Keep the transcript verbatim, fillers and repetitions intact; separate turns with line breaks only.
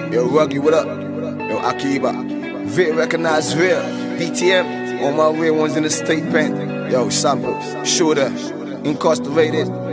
Yo, Ruggy, what up? Yo, Akiba. Vic recognize real. D T M, all my real ones in the state pen. Yo, sample, shooter, incarcerated.